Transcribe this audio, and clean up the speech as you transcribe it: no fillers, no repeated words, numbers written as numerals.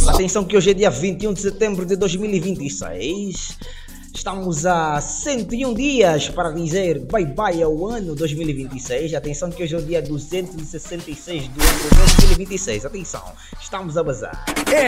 Atenção que hoje é dia 21 de setembro de 2026. Estamos a 101 dias para dizer bye bye ao ano 2026. Atenção que hoje é o dia 266 do ano 2026. Atenção, estamos a bazar.